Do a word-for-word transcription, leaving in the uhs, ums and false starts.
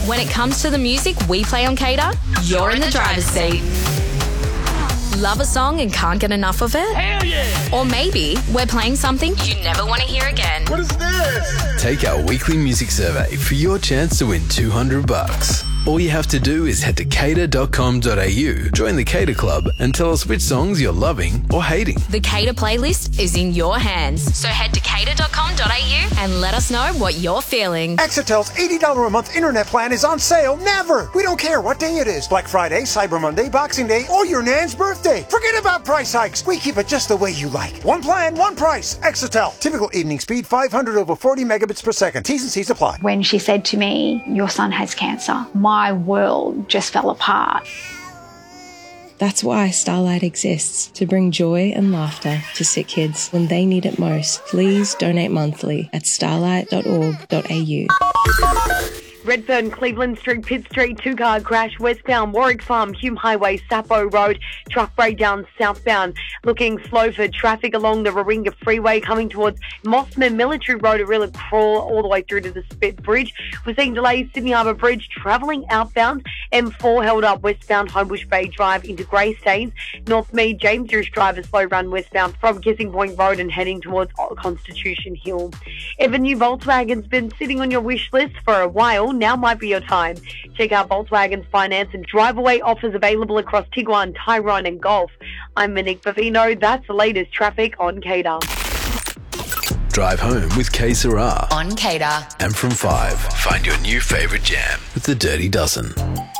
When it comes to the music we play on Cater, you're in the driver's seat. Love a song and can't get enough of it? Hell yeah! Or maybe we're playing something you never want to hear again. What is this? Take our weekly music survey for your chance to win two hundred bucks. All you have to do is head to cater dot com dot a u, join the Cater Club, and tell us which songs you're loving or hating. The Cater playlist is in your hands. So head to cater dot com dot a u and let us know what you're feeling. Exitel's eighty dollars a month internet plan is on sale never. We don't care what day it is. Black Friday, Cyber Monday, Boxing Day, or your nan's birthday. Forget about price hikes. We keep it just the way you like. One plan, one price. Exitel. Typical evening speed, five hundred over forty megabits per second. T's and C's apply. When she said to me, your son has cancer, my world just fell apart. That's why Starlight exists, to bring joy and laughter to sick kids when they need it most. Please donate monthly at starlight dot org dot a u. Redfern, Cleveland Street, Pitt Street, two-car crash, westbound, Warwick Farm, Hume Highway, Sapo Road, truck breakdown southbound. Looking slow for traffic along the Warringah Freeway coming towards Mossman Military Road, a real crawl all the way through to the Spit Bridge. We're seeing delays, Sydney Harbour Bridge, travelling outbound, M four held up westbound, Homebush Bay Drive into Greystanes, North Mead, James Druce Drive, a slow run westbound from Kissing Point Road and heading towards Constitution Hill. If a new Volkswagen's been sitting on your wish list for a while, now might be your time. Check out Volkswagen's finance and drive-away offers available across Tiguan, Tyrone and Golf. I'm Monique Bavino. That's the latest traffic on Cater. Drive home with K Sarah On Cater. And from five, find your new favourite jam with the Dirty Dozen.